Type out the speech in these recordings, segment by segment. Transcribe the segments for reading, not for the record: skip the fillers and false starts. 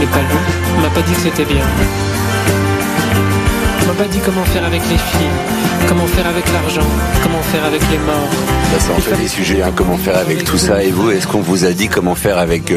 l'ai pas lu. On m'a pas dit que c'était bien. On m'a pas dit comment faire avec les filles, comment faire avec l'argent, comment faire avec les morts. Ça en fait des sujets, hein, comment faire avec tout ça. Et vous, est-ce qu'on vous a dit comment faire avec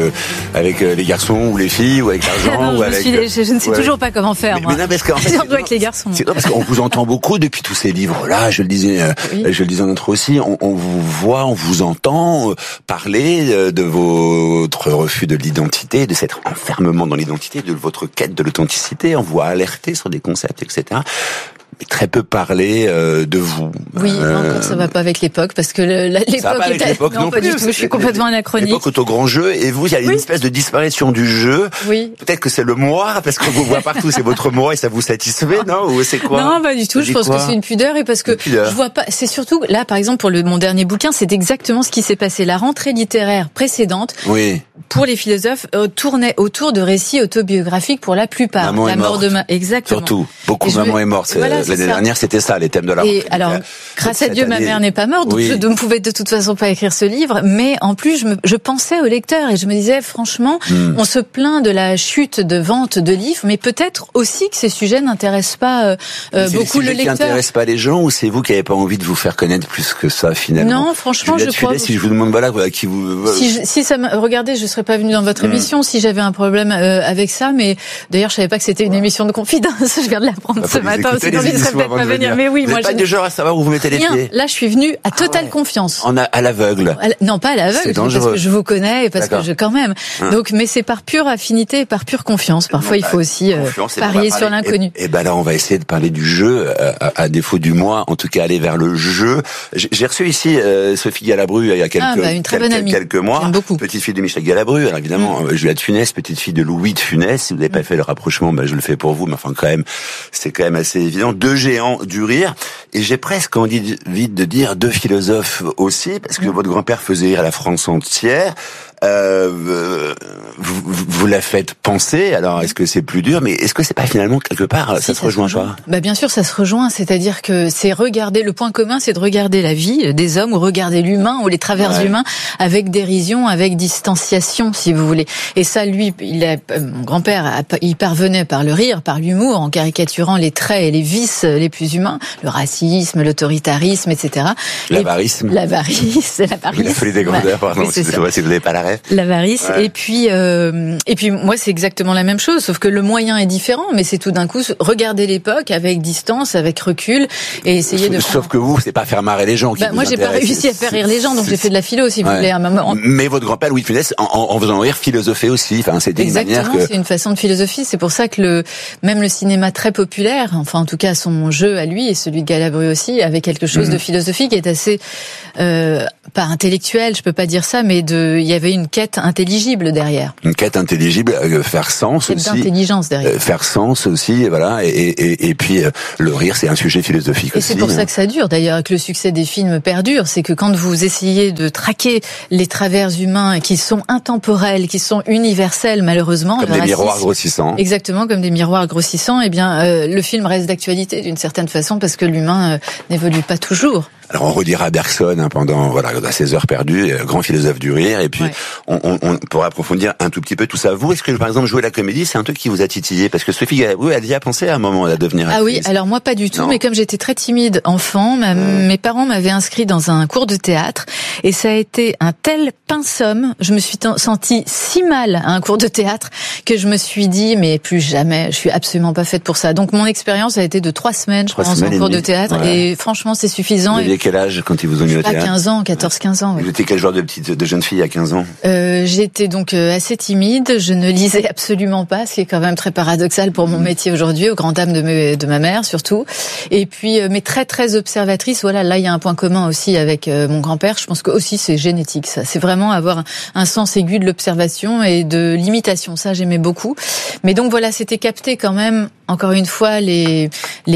les garçons ou les filles ou avec l'argent non, je ne sais toujours pas comment faire. Moi. Mais non, parce qu'en fait, surtout avec les garçons. C'est parce qu'on vous entend beaucoup depuis tous ces livres-là. Je le disais en intro aussi. On vous voit, on vous entend parler de votre refus de l'identité, de cet enfermement dans l'identité, de votre quête de l'authenticité. On vous a alerté sur des concepts, etc. Mais très peu parler de vous. Oui, encore ça va pas avec l'époque parce que l'époque non pas du tout. Je suis complètement anachronique. L'époque est au grand jeu et vous, il y a une espèce de disparition du jeu. Oui. Peut-être que c'est le moi parce qu'on vous voit partout, c'est votre moi et ça vous satisfait, non? Ou c'est quoi? Non, pas du tout. Je pense que c'est une pudeur et parce que je vois pas. C'est surtout là, par exemple, pour mon dernier bouquin, c'est exactement ce qui s'est passé. La rentrée littéraire précédente. Oui. Pour les philosophes, tournait autour de récits autobiographiques pour la plupart. Maman la mort de exactement. Surtout, beaucoup Maman est morte. L'année dernière, c'était ça, les thèmes de la rentrée. Et alors, grâce à Dieu, ma mère n'est pas morte, donc je ne pouvais de toute façon pas écrire ce livre. Mais en plus, je pensais au lecteur et je me disais, franchement, on se plaint de la chute de vente de livres, mais peut-être aussi que ces sujets n'intéressent pas beaucoup le lecteur. C'est qui n'intéressent pas les gens ou c'est vous qui n'avez pas envie de vous faire connaître plus que ça finalement? Non, franchement, je crois. Si je vous demande, voilà qui vous. Si ça regardez, je serais pas venue dans votre émission si j'avais un problème avec ça, mais d'ailleurs je savais pas que c'était une émission de confidence. Je viens de l'apprendre ce matin, sinon je ne serais peut-être pas venir. Mais oui, vous moi pas du genre à savoir où vous mettez les pieds. Là, je suis venue à totale confiance. À l'aveugle. Non, pas à l'aveugle, parce que je vous connais et parce que quand même. Donc, mais c'est par pure affinité et par pure confiance. Parfois, il faut aussi parier sur l'inconnu. Et ben là, on va essayer de parler du jeu, à défaut du moi, en tout cas aller vers le jeu. J'ai reçu ici Sophie Galabru il y a quelques mois. J'aime beaucoup. Petite fille de Michel Galabru. Alors évidemment, Juliette Funès, petite fille de Louis de Funès. Si vous n'avez pas fait le rapprochement, je le fais pour vous. Mais enfin, quand même, c'est quand même assez évident. Deux géants du rire. Et j'ai presque envie de dire deux philosophes aussi, parce que votre grand-père faisait rire à la France entière. Vous la faites penser. Alors, est-ce que c'est plus dur? Mais est-ce que c'est pas finalement quelque part, ça se rejoint pas? Bien sûr, ça se rejoint. C'est-à-dire que c'est regarder, le point commun, c'est de regarder la vie des hommes ou regarder l'humain ou les travers humains avec dérision, avec distanciation, si vous voulez. Et ça, lui, mon grand-père, il parvenait par le rire, par l'humour, en caricaturant les traits et les vices les plus humains, le racisme, l'autoritarisme, etc. L'avarice. La folie des grandeurs, pardon. Si vous n'avez pas la rêve. L'avarice. Ouais. Et puis, moi, c'est exactement la même chose, sauf que le moyen est différent, mais c'est tout d'un coup regarder l'époque avec distance, avec recul, et essayer de. Sauf que vous, c'est pas faire marrer les gens. Moi, j'ai pas réussi à faire rire les gens, donc j'ai fait de la philo, si vous voulez, à un moment. Mais votre grand-père Louis de Funès, en faisant rire, philosophait aussi. Enfin, c'était une manière que. C'est une façon de philosophie. C'est pour ça que même le cinéma très populaire, enfin, en tout cas, son jeu à lui et celui de Galabru aussi, avait quelque chose de philosophique qui est assez, pas intellectuel, je peux pas dire ça, mais il y avait une quête intelligible derrière. Une quête intelligible, faire sens aussi. D'intelligence derrière. Faire sens aussi, voilà. Et puis, le rire, c'est un sujet philosophique aussi. Et c'est pour ça que ça dure, d'ailleurs, que le succès des films perdure. C'est que quand vous essayez de traquer les travers humains qui sont intemporels, qui sont universels, malheureusement. Comme des miroirs grossissants. Exactement, comme des miroirs grossissants. Eh bien, le film reste d'actualité d'une certaine façon parce que l'humain n'évolue pas toujours. Alors on redira Bergson pendant à ses heures perdues, grand philosophe du rire, et puis on pourra approfondir un tout petit peu tout ça. Vous, est-ce que par exemple jouer la comédie, c'est un truc qui vous a titillé? Parce que Sophie, elle y a pensé à un moment à devenir actrice. Ah oui, alors moi pas du tout, mais comme j'étais très timide enfant, mes parents m'avaient inscrit dans un cours de théâtre, et ça a été un tel pinsum, je me suis sentie si mal à un cours de théâtre que je me suis dit mais plus jamais, je suis absolument pas faite pour ça. Donc mon expérience a été de 3 semaines, je pense, en cours de théâtre, et franchement c'est suffisant. Quel âge quand ils vous ont mis au théâtre? À 15 ans, 14-15 ans. Vous étiez quel genre de jeune fille à 15 ans? J'étais donc assez timide, je ne lisais absolument pas, ce qui est quand même très paradoxal pour mon métier aujourd'hui, aux grandes dames de ma mère surtout. Et puis, mais très très observatrice. Voilà, là il y a un point commun aussi avec mon grand-père. Je pense que aussi c'est génétique, ça. C'est vraiment avoir un sens aigu de l'observation et de l'imitation. Ça, j'aimais beaucoup. Mais donc voilà, c'était capté quand même. Encore une fois, les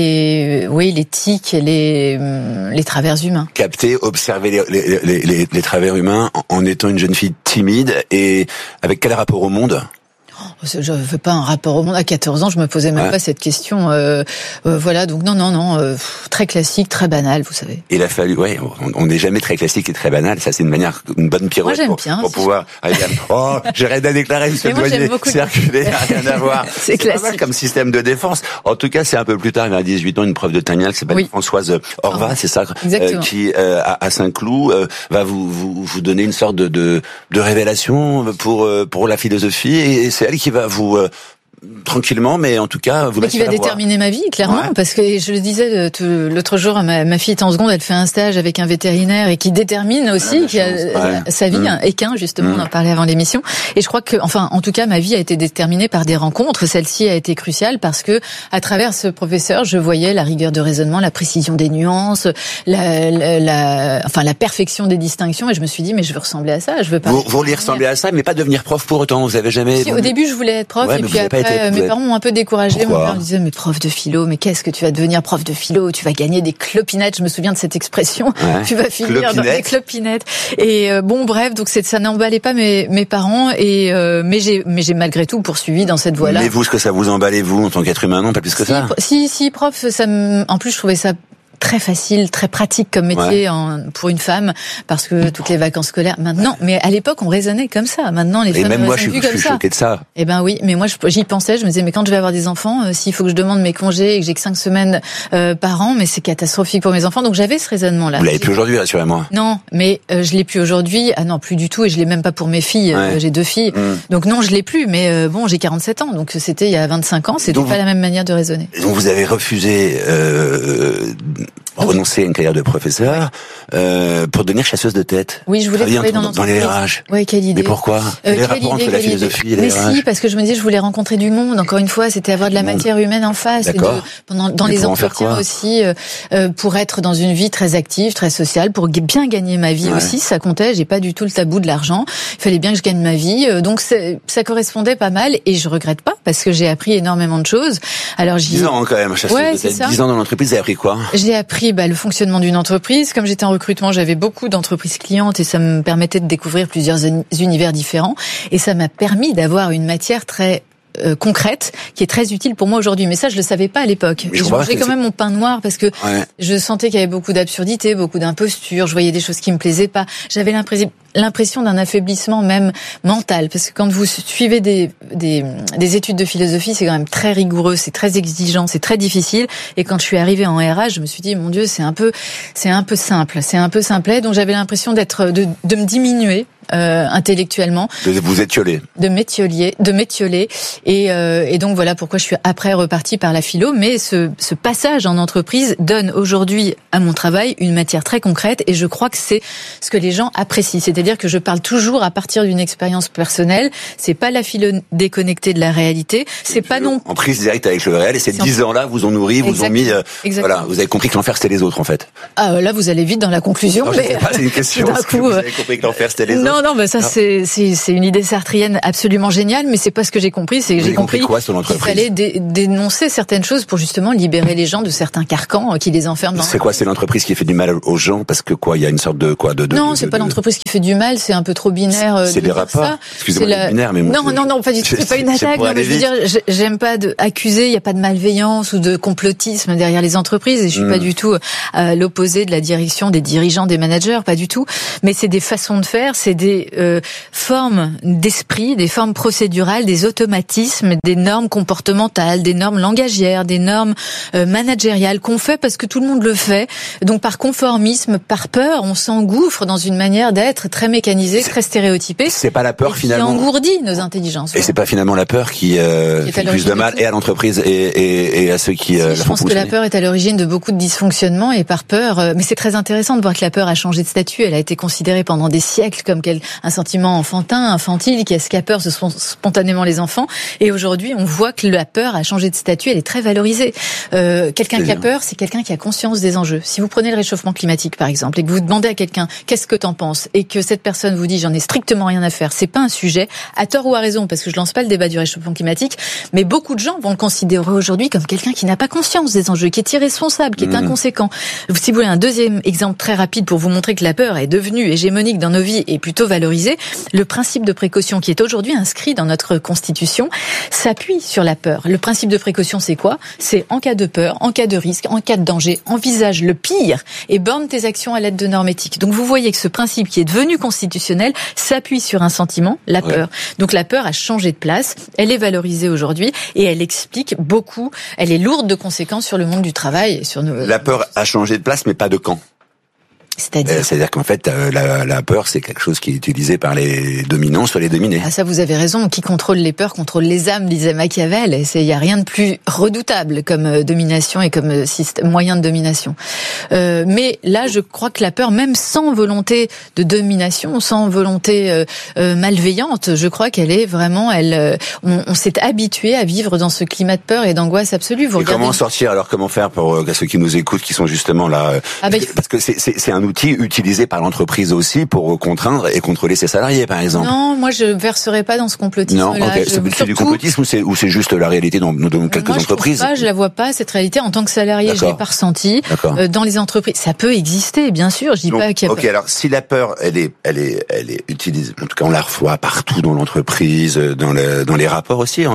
tics, les travers humains. Capter, observer les travers humains en étant une jeune fille timide et avec quel rapport au monde? Je veux pas un rapport au monde. À 14 ans, je me posais même pas cette question. Voilà, donc non, très classique, très banal, vous savez. Il a fallu, on n'est jamais très classique et très banal. Ça, c'est une bonne pirouette pour pouvoir. J'ai rien à déclarer, monsieur le douanier. Circuler, rien à voir. C'est classique. Pas mal comme système de défense. En tout cas, c'est un peu plus tard, vers 18 ans, une prof de Tanial qui s'appelle Françoise Orva, c'est ça, qui à Saint-Cloud va vous donner une sorte de révélation pour la philosophie, et c'est elle qui va vous tranquillement, mais en tout cas, vous qui va déterminer ma vie, clairement, parce que je le disais l'autre jour, ma fille est en seconde, elle fait un stage avec un vétérinaire et qui détermine aussi sa vie, équin, justement, on en parlait avant l'émission. Et je crois que, en tout cas, ma vie a été déterminée par des rencontres. Celle-ci a été cruciale parce que, à travers ce professeur, je voyais la rigueur de raisonnement, la précision des nuances, la perfection des distinctions, et je me suis dit, mais je veux ressembler à ça, je veux pas. Vous vouliez ressembler à ça, mais pas devenir prof pour autant. Vous avez jamais. Au début, je voulais être prof, et puis après, mes parents m'ont un peu découragée. Mon père me disait, mais prof de philo, mais qu'est-ce que tu vas devenir prof de philo? Tu vas gagner des clopinettes. Je me souviens de cette expression. Tu vas finir dans des clopinettes. Et bref, donc ça n'emballait pas mes parents. Mais j'ai malgré tout poursuivi dans cette voie-là. Mais vous, ce que ça vous emballait, vous, en tant qu'être humain, non, pas plus que ça? Si, prof, en plus, je trouvais ça très facile, très pratique comme métier pour une femme, parce que toutes les vacances scolaires, maintenant, mais à l'époque, on raisonnait comme ça. Maintenant, les femmes même moi, je suis comme choqué de ça. Eh ben oui, mais moi, j'y pensais, je me disais, mais quand je vais avoir des enfants, s'il faut que je demande mes congés et que j'ai que 5 semaines par an, mais c'est catastrophique pour mes enfants. Donc j'avais ce raisonnement-là. Vous l'avez plus aujourd'hui, rassurez-moi. Non, mais je l'ai plus aujourd'hui. Ah non, plus du tout, et je l'ai même pas pour mes filles. J'ai 2 filles. Donc non, je l'ai plus, mais j'ai 47 ans, donc c'était il y a 25 ans, c'était pas la même manière de raisonner. Donc vous avez refusé renoncer à une carrière de professeur pour devenir chasseuse de tête. Oui, je voulais travailler dans les RH. Oui, quelle idée. Mais pourquoi? Quel rapport entre la philosophie et les RH? Mais si, parce que je me disais, je voulais rencontrer du monde. Encore une fois, c'était avoir de la matière humaine en face. D'accord. Et dans les entretiens aussi, pour être dans une vie très active, très sociale, pour bien gagner ma vie aussi, ça comptait. J'ai pas du tout le tabou de l'argent. Il fallait bien que je gagne ma vie. Donc ça correspondait pas mal, et je regrette pas parce que j'ai appris énormément de choses. Alors 10 ans quand même, chasseuse de tête. 10 ans dans l'entreprise, vous avez appris quoi? J'ai appris le fonctionnement d'une entreprise. Comme j'étais en recrutement, j'avais beaucoup d'entreprises clientes et ça me permettait de découvrir plusieurs univers différents. Et ça m'a permis d'avoir une matière très concrète qui est très utile pour moi aujourd'hui. Mais ça, je le savais pas à l'époque. Je mangeais quand même mon pain noir parce que je sentais qu'il y avait beaucoup d'absurdité, beaucoup d'impostures. Je voyais des choses qui me plaisaient pas. J'avais l'impression d'un affaiblissement même mental, parce que quand vous suivez des études de philosophie, c'est quand même très rigoureux, c'est très exigeant, c'est très difficile. Et quand je suis arrivée en RH, je me suis dit, mon Dieu, c'est un peu simple, c'est un peu simplet. Donc j'avais l'impression de me diminuer intellectuellement, de vous étioler, de m'étioler, et donc voilà pourquoi je suis après repartie par la philo. Mais ce passage en entreprise donne aujourd'hui à mon travail une matière très concrète, et je crois que c'est ce que les gens apprécient. C'est-à-dire que je parle toujours à partir d'une expérience personnelle. C'est pas la philo déconnectée de la réalité. C'est pas non en prise directe avec le réel. Et ces 10 ans-là vous ont nourri, vous ont mis. Voilà, vous avez compris que l'enfer c'était les autres en fait. Ah là, vous allez vite dans la conclusion. Non, mais c'est une question. D'un coup, vous avez compris que l'enfer c'était les autres. Non, mais ça c'est une idée sartrienne absolument géniale, mais c'est pas ce que j'ai compris. C'est que j'ai compris qu'il fallait dénoncer certaines choses pour justement libérer les gens de certains carcans qui les enferment. C'est quoi? C'est l'entreprise qui fait du mal aux gens parce que il y a une sorte de quoi? Non, c'est pas l'entreprise qui fait du mal. C'est un peu trop binaire. C'est des rapports. Excusez-moi, binaire, mais non, pas du tout. C'est pas une attaque. Non, mais je veux dire, j'aime pas accuser. Il y a pas de malveillance ou de complotisme derrière les entreprises. Et je suis pas du tout à l'opposé de la direction, des dirigeants, des managers, pas du tout. Mais c'est des façons de faire, c'est des formes d'esprit, des formes procédurales, des automatismes, des normes comportementales, des normes langagières, des normes managériales qu'on fait parce que tout le monde le fait. Donc par conformisme, par peur, on s'engouffre dans une manière d'être très mécanisée, très stéréotypée. C'est pas la peur finalement qui engourdit nos intelligences. Et c'est pas finalement la peur qui fait plus de mal et à l'entreprise et à ceux qui la font fonctionner. Je pense que la peur est à l'origine de beaucoup de dysfonctionnements, et par peur. Mais c'est très intéressant de voir que la peur a changé de statut. Elle a été considérée pendant des siècles comme un sentiment infantile, qui a peur, ce sont spontanément les enfants. Et aujourd'hui, on voit que la peur a changé de statut, elle est très valorisée. Quelqu'un qui a peur, c'est quelqu'un qui a conscience des enjeux. Si vous prenez le réchauffement climatique, par exemple, et que vous demandez à quelqu'un qu'est-ce que t'en penses, et que cette personne vous dit j'en ai strictement rien à faire, c'est pas un sujet, à tort ou à raison, parce que je lance pas le débat du réchauffement climatique, mais beaucoup de gens vont le considérer aujourd'hui comme quelqu'un qui n'a pas conscience des enjeux, qui est irresponsable, qui est inconséquent. Si vous voulez un deuxième exemple très rapide pour vous montrer que la peur est devenue hégémonique dans nos vies et plutôt valorisée, le principe de précaution qui est aujourd'hui inscrit dans notre Constitution s'appuie sur la peur. Le principe de précaution, c'est quoi ? C'est en cas de peur, en cas de risque, en cas de danger, envisage le pire et borne tes actions à l'aide de normes éthiques. Donc vous voyez que ce principe qui est devenu constitutionnel s'appuie sur un sentiment, la peur. Donc la peur a changé de place, elle est valorisée aujourd'hui et elle explique beaucoup, elle est lourde de conséquences sur le monde du travail et sur nos... La peur a changé de place, mais pas de camp. C'est-à-dire qu'en fait, la peur, c'est quelque chose qui est utilisé par les dominants sur les dominés. Ah, ça, vous avez raison. Qui contrôle les peurs contrôle les âmes, disait Machiavel. Et il n'y a rien de plus redoutable comme domination et comme moyen de domination. Mais là, je crois que la peur, même sans volonté de domination, sans volonté malveillante, je crois qu'elle est vraiment, on s'est habitué à vivre dans ce climat de peur et d'angoisse absolue. Et comment sortir alors? Comment faire pour ceux qui nous écoutent, qui sont justement là? Parce que c'est un outil utilisé par l'entreprise aussi pour contraindre et contrôler ses salariés, par exemple. Non, moi je verserai pas dans ce complotisme-là. Non, okay. C'est du complotisme ou c'est juste la réalité dans quelques entreprises? Je la vois pas, cette réalité. En tant que salarié, je l'ai pas ressentie. Dans les entreprises, ça peut exister, bien sûr. Je dis pas qu'il y a pas... alors si la peur, elle est utilisée, en tout cas on la reçoit partout dans l'entreprise, dans les rapports aussi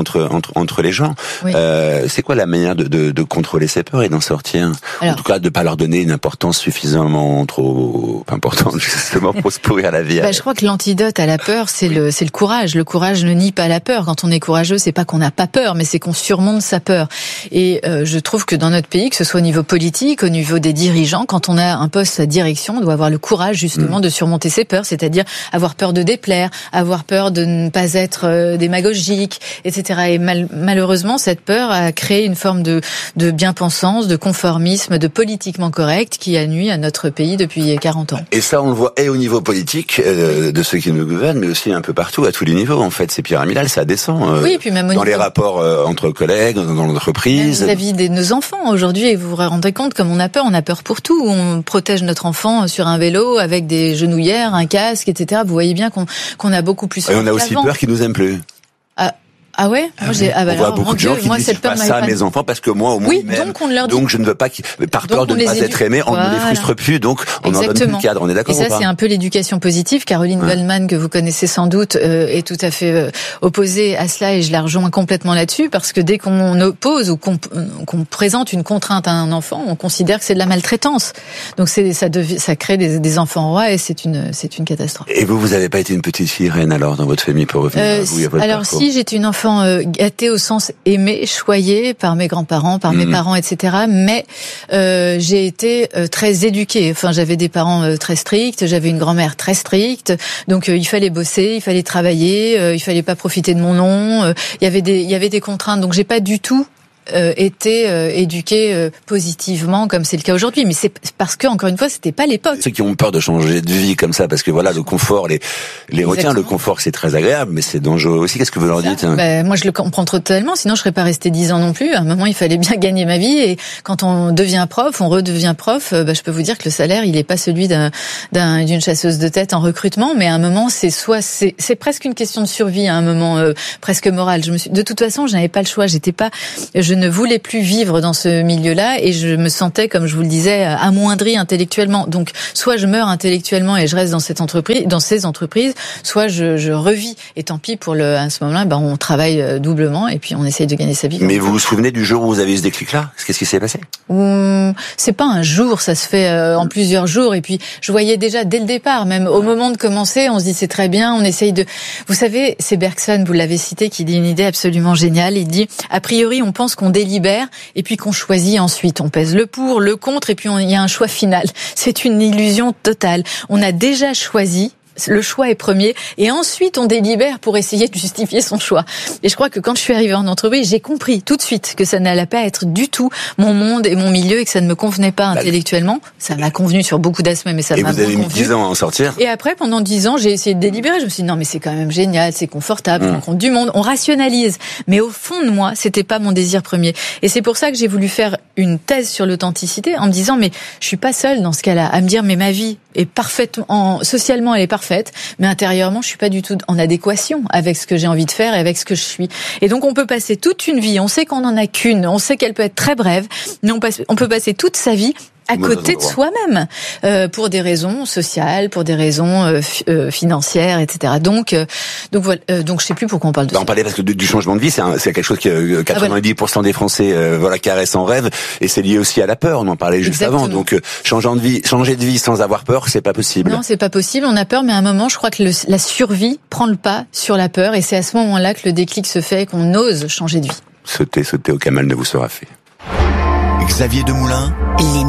entre les gens. Oui. C'est quoi la manière de contrôler ces peurs et d'en sortir? En tout cas, de pas leur donner une importance suffisamment trop importante justement pour se pourrir la vie. Je crois que l'antidote à la peur, c'est le courage. Le courage ne nie pas la peur. Quand on est courageux, c'est pas qu'on n'a pas peur, mais c'est qu'on surmonte sa peur. Et je trouve que dans notre pays, que ce soit au niveau politique, au niveau des dirigeants, quand on a un poste à direction, on doit avoir le courage justement de surmonter ses peurs, c'est-à-dire avoir peur de déplaire, avoir peur de ne pas être démagogique, etc. Et malheureusement, cette peur a créé une forme de bien-pensance, de conformisme, de politiquement correct qui a nui à notre pays depuis 40 ans. Et ça, on le voit et au niveau politique de ceux qui nous gouvernent, mais aussi un peu partout, à tous les niveaux. En fait, c'est pyramidal, ça descend. Oui, et puis même dans les rapports entre collègues, dans l'entreprise. Vis-à-vis de nos enfants. Aujourd'hui, vous vous rendez compte comme on a peur pour tout. On protège notre enfant sur un vélo avec des genouillères, un casque, etc. Vous voyez bien qu'on a beaucoup plus peur. Et on a aussi peur qu'ils nous aiment plus. Ah ouais? Moi, on voit beaucoup de gens qui disent cette peur, ça à mes enfants parce que moi au moins ils m'aiment. Donc je ne veux pas par peur de ne pas être aimé, on ne les frustre plus, donc on en donne plus le cadre. On est d'accord ou pas? Et ça, c'est un peu l'éducation positive. Caroline Goldman, que vous connaissez sans doute, est tout à fait opposée à cela et je la rejoins complètement là-dessus parce que dès qu'on oppose ou qu'on présente une contrainte à un enfant, on considère que c'est de la maltraitance. Donc ça crée des enfants rois et c'est une catastrophe. Et vous avez pas été une petite fille reine alors dans votre famille pour revenir à vous et à votre alors parcours? Si, j'étais une enfant gâtée au sens aimé, choyée par mes grands-parents, par mes parents, etc. Mais j'ai été très éduquée. Enfin, j'avais des parents très stricts, j'avais une grand-mère très stricte. Donc il fallait bosser, il fallait travailler, il fallait pas profiter de mon nom. Il y avait des contraintes. Donc j'ai pas du tout été éduqués positivement comme c'est le cas aujourd'hui, mais c'est parce que encore une fois c'était pas l'époque. Ceux qui ont peur de changer de vie comme ça parce que voilà le confort les retient. Le confort c'est très agréable mais c'est dangereux aussi. Qu'est-ce que vous leur dites? Moi je le comprends totalement, sinon je serais pas restée 10 ans non plus. À un moment il fallait bien gagner ma vie et quand on devient prof, on redevient prof, je peux vous dire que le salaire il est pas celui d'une chasseuse de tête en recrutement, mais à un moment c'est presque une question de survie, à un moment presque moral. De toute façon je n'avais pas le choix, je ne voulais plus vivre dans ce milieu-là et je me sentais, comme je vous le disais, amoindrie intellectuellement. Donc, soit je meurs intellectuellement et je reste dans ces entreprises, soit je revis. Et tant pis à ce moment-là, on travaille doublement et puis on essaye de gagner sa vie. Mais vous vous souvenez du jour où vous avez eu ce déclic-là? Qu'est-ce qui s'est passé? C'est pas un jour, ça se fait en plusieurs jours. Et puis, je voyais déjà dès le départ, même au moment de commencer, on se dit c'est très bien, on essaye de... Vous savez, c'est Bergson, vous l'avez cité, qui dit une idée absolument géniale. Il dit, a priori, on pense qu'on délibère et puis qu'on choisit ensuite. On pèse le pour, le contre et puis il y a un choix final. C'est une illusion totale. On a déjà choisi le choix est premier, et ensuite on délibère pour essayer de justifier son choix. Et je crois que quand je suis arrivée en entreprise, j'ai compris tout de suite que ça n'allait pas être du tout mon monde et mon milieu, et que ça ne me convenait pas intellectuellement. Ça m'a convenu sur beaucoup d'aspects, mais ça m'a beaucoup convenu. Et vous avez mis 10 ans à en sortir. Et après, pendant 10 ans, j'ai essayé de délibérer. Je me suis dit, non, mais c'est quand même génial, c'est confortable, on rencontre du monde, on rationalise. Mais au fond de moi, c'était pas mon désir premier. Et c'est pour ça que j'ai voulu faire une thèse sur l'authenticité, en me disant, mais je suis pas seule dans ce cas-là, à me dire, mais ma vie est parfaitement, socialement, elle est parfaite, mais intérieurement, je suis pas du tout en adéquation avec ce que j'ai envie de faire et avec ce que je suis. Et donc, on peut passer toute une vie, on sait qu'on en a qu'une, on sait qu'elle peut être très brève, mais on peut passer toute sa vie à côté de soi-même, pour des raisons sociales, pour des raisons financières, etc. Donc voilà. Donc je sais plus pourquoi on parle de ça. On parlait parce que du changement de vie, c'est quelque chose que 90% des Français caressent en rêve, et c'est lié aussi à la peur. On en parlait juste avant. Donc changer de vie sans avoir peur, c'est pas possible. Non, c'est pas possible. On a peur, mais à un moment, je crois que la survie prend le pas sur la peur, et c'est à ce moment-là que le déclic se fait et qu'on ose changer de vie. Sauter au camel ne vous sera fait. Xavier Demoulin.